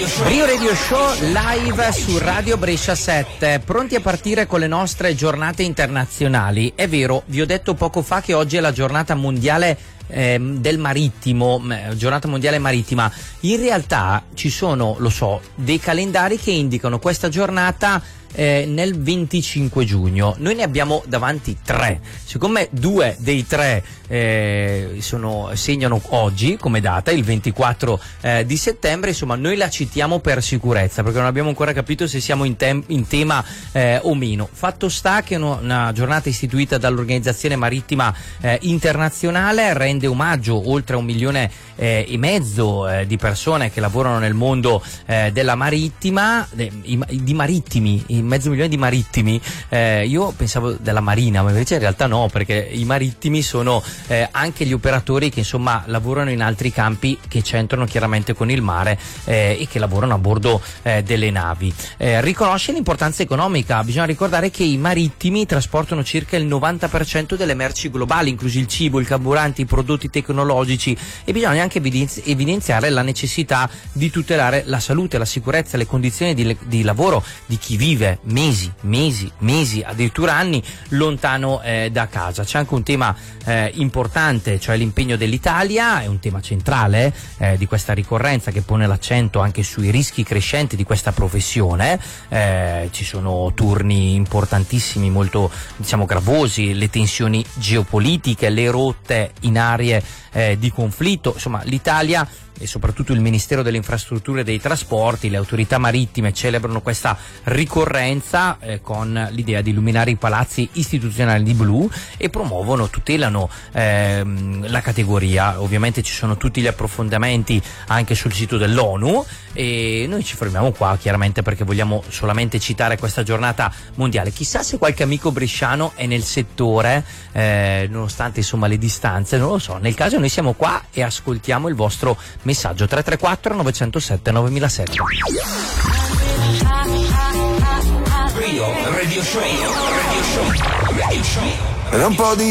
Rio Radio Show live su Radio Brescia 7, pronti a partire con le nostre giornate internazionali. È vero, vi ho detto poco fa che oggi è la giornata mondiale del marittimo, giornata mondiale marittima. In realtà ci sono, lo so, dei calendari che indicano questa giornata nel 25 giugno. Noi ne abbiamo davanti 3. Siccome 2 dei 3 segnano oggi come data, il 24 di settembre, insomma noi la citiamo per sicurezza, perché non abbiamo ancora capito se siamo in tema o meno. Fatto sta che una giornata istituita dall'Organizzazione Marittima Internazionale rende omaggio oltre 1,5 milioni di persone che lavorano nel mondo della marittima, di marittimi, mezzo milione di marittimi. Io pensavo della marina, ma invece in realtà no, perché i marittimi sono anche gli operatori che insomma lavorano in altri campi che c'entrano chiaramente con il mare e che lavorano a bordo delle navi. Riconosce l'importanza economica. Bisogna ricordare che i marittimi trasportano circa il 90% delle merci globali, inclusi il cibo, il carburante, i prodotti tecnologici, e bisogna anche evidenziare la necessità di tutelare la salute, la sicurezza, le condizioni di lavoro di chi vive mesi, addirittura anni lontano da casa. C'è anche un tema importante, cioè l'impegno dell'Italia. È un tema centrale di questa ricorrenza, che pone l'accento anche sui rischi crescenti di questa professione. Ci sono turni importantissimi, molto gravosi, le tensioni geopolitiche, le rotte in aree di conflitto. Insomma, l'Italia e soprattutto il Ministero delle Infrastrutture e dei Trasporti, le autorità marittime celebrano questa ricorrenza con l'idea di illuminare i palazzi istituzionali di blu e tutelano la categoria. Ovviamente ci sono tutti gli approfondimenti anche sul sito dell'ONU, e noi ci fermiamo qua chiaramente perché vogliamo solamente citare questa giornata mondiale. Chissà se qualche amico bresciano è nel settore, nonostante insomma le distanze, non lo so. Nel caso noi siamo qua e ascoltiamo il vostro messaggio 334 907 9007. Radio Show. Un po' di